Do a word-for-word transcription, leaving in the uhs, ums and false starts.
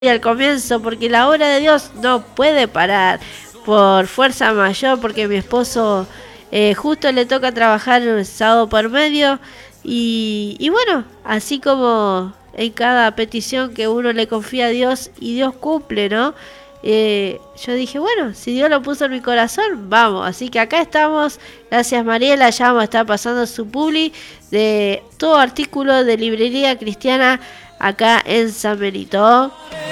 al comienzo, porque la obra de Dios no puede parar por fuerza mayor, porque mi esposo eh, justo le toca trabajar el sábado por medio y, y bueno, así como en cada petición que uno le confía a Dios y Dios cumple, ¿no? Eh, yo dije, bueno, si Dios lo puso en mi corazón, vamos, así que acá estamos. Gracias, Mariela, ya vamos a estar pasando su publi de todo artículo de librería cristiana acá en San Benito.